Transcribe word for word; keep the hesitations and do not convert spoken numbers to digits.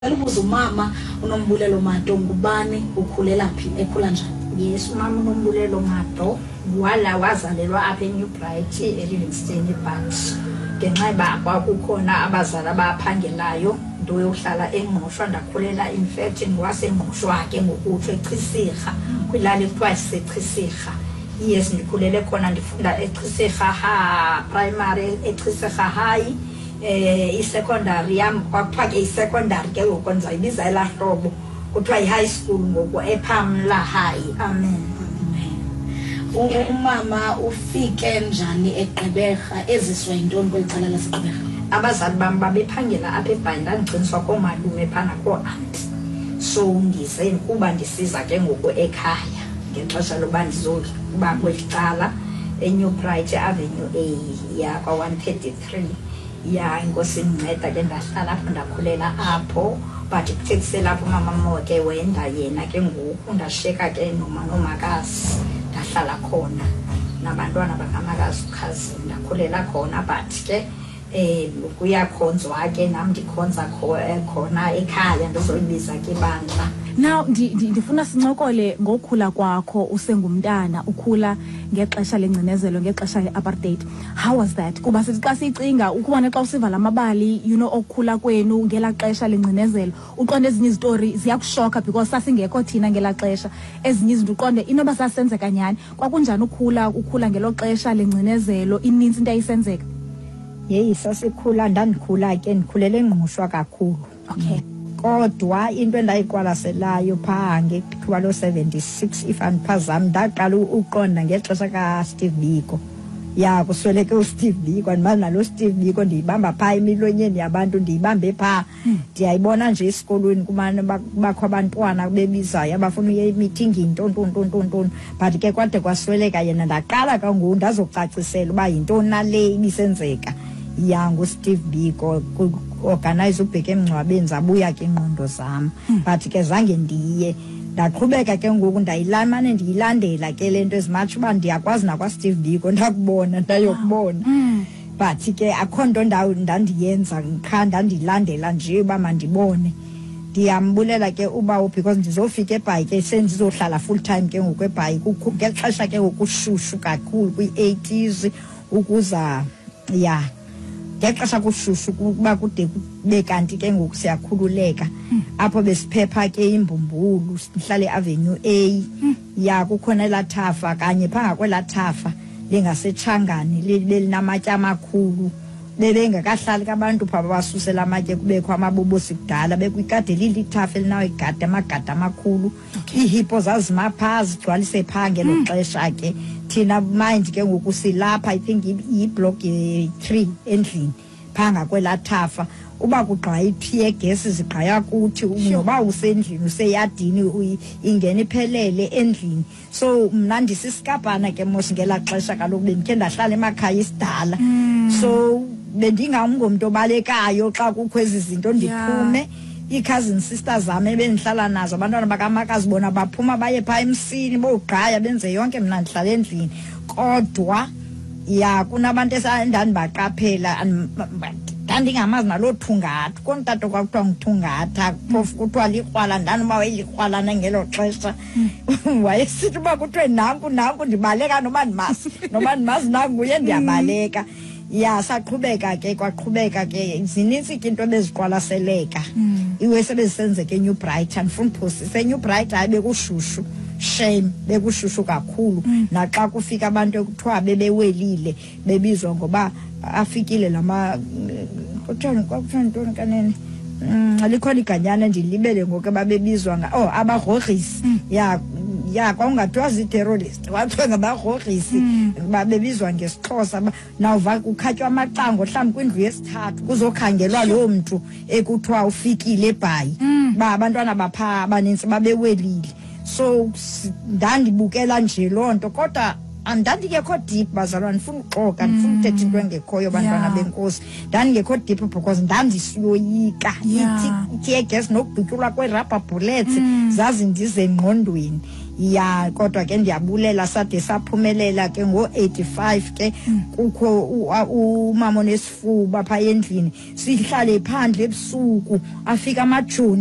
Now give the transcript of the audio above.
Alibuza umama uNombulelo Mato ngubani ukhulela phi ekhula njani? Yes, umama uNombulelo Mato wala wazalelwa apha eNew Bright eLivingston but ngenxa yoba kwakukhona abazali abaphangelayo nto yohlala eNgqushwa ndakhulela in fact ngwaseNgqushwa ke ngokutsho eChisirha kwilali ekuthiwa iseChisirha. Yes, ndikhulele khona ndifunda eChisirha ha primary eChisirha high eh i-secondary yam kwakuthiwa ke i-secondary ke ngoku ndizayibiza elaa hlobo kuthiwa yi-high school ngoku ePhamla High. Amen. Umama ufike njani eGqeberha eziswa yintoni kweli cala laseGqeberha? Abazali bam babephangela apha eBhayi ndandixintswa koomalume phana koo-anti, so ndize kuba ndisiza ke ngoku ekhaya ngexesha loba ndizoba kweli cala eNew Bright Avenue A yakwa one thirty-three. Ya inkosi inceda ke ndahlala apho ndakhulela apho but kuthe lapho mama moke wenda yena ke ngoku ndasheka ke noma nomakazi ndahlala khona nabantwana bakamakazi ukhazi ndakhulela khona but ke eh kuyakhonzwa ke nam ndikhonza khona ekhaya ndizoyibiza ke bandla. Now ndifuna sincokole ngokhula kwakho usengumntana ukhula ngexesha lengcinezelo ngexesha leapartheid. How was that? Kuba sithi xa sicinga ukubona xa usiva lamabali you know okukhula kwenu ngela xesha lengcinezelo uqonde ezinye izitori ziyakushoka because sasingekho thina ngela xesha ezinye izinto uqonde inoba sasenzeka nyani kwakunjani ukhula ukhula ngelo xesha lengcinezelo ininzi into ayisenzeka. Yeyi sasikhula ndandikhula ke ndikhulele eNgqushwa kakhulu. Okay. Kodwa into endayiqwalaselayo phaa ngethuba lo seventy-six if andiphazami ndaqala uqonda ngexesha kaSteve Biko. Ya kusweleke uSteve Biko ndimazi nalo Steve Biko ndiyibamba phaa emilonyeni yabantu ndiyibambe phaa ndiyayibona nje esikolweni kumane bakho abantwana bebizayo abafuna uye emithingi ntontontontonton but ke kwade kwasweleka yena ndaqala kangoku ndazocacisela uba yintoni nale ibisenzeka. Ya nguSteve Biko organize ubheke emngcwabeni zabuya ke ingqondo zami but ke zange ndiye ndaqhubeka ke ngoku ndayilamane ndiyilandela ke lento ezimatsho uba ndiyakwazi nakwaSteve Biko ndakubona ndayokubona but ke akho nto ndawo ndandiyenza qha ndandilandela nje uba mandibone. Ndiyambulela ke uba because ndizofika eBhayi ke sendizohlala full time ke ngoku eBhayi ngexesha ke ngokushushu kakhulu kwi-eighties ukuza ya ngexesha kushushu kuba kude kube kanti ke ngoku siyakhululeka apho besiphepha ke imbumbulu sihlale Avenue A ya kukhona elathafa kanye phanga kwelathafa lengasetshangani lelinamatya amakhulu bebengakahlali kabantu pha basusela amatye kubekho amabobosi kudala bekwikade lilithafa elinawo igada amagada amakhulu ihipo zazimapha zigcwalise phaa ngelo xesha ke thina mind ke ngoku silapha I think yi-block three endlini phanga kwelathafa uba kugqaya iphiye gesi zigqaya kuthi noba usendlini useyadini ingene iphelele endlini. So mna ndisisikabhana ke mos ngela xesha kaloku bendikhe ndahlala emakhaya isidala so bendingumntu obalekayo xa kukho ezi zinto ndiphume. I-cousin sisters zami ebendihlala nazo abantwana bakamakazi bona baphuma baye phaa emsini bogqaya benze yonke mna ndihlala endlini kodwa ya kunabantu esandandibaqaphela ndandingamazi naloo thungatha kontato kwakuthiwa nguthungatha phofu kuthiwa likrwala ndandiba wayelikrwalana ngelo xesha wayesithi uba kuthiwe nanku nanku ndibaleka noba ndimazi noba ndimazi nanguye ndiyabaleka. Ya saqhubeka ke kwaqhubeka ke zininzi ke into beziqwalaseleka iwe sebezisenzeke eNew Bright andifuna uphosisa eNew Bright hayi bekushushu shame bekushushu kakhulu naxa kufika abantu ekuthiwa bebewelile bebizwa ngoba afikile lama kuthiwa kwakuthiwa ntoni kanene likhona iganyana ndilibele ngoku babebizwa nga oh abagrogrisi ya ya kwakungathiwa zii-terrorist kwathiwa ngabagrogrisi babebizwa ngesixhosa nawuva kukhatywa amacango mhlawumbi kwindlu yesithathu kuzokhangelwa loo mntu ekuthiwa ufikile eBhayi uba abantwana baphaa abanintsi babewelile. So ndandibukela nje loo nto kodwa andandingekho deep bazalwane ndifuna uxoka ndifuna uthetha into engekhoyo bantwana benkosi ndandingekho deep because ndandisiyoyika ithi gas nokudutyulwa kwe-rubber bullets zazi ndize engqondweni. ya kodwa ke ndiyabulela sade saphumelela ke ngo eighty-five ke kukho umama onesifuba pha endlini sihlale phandle ebusuku afika amajoni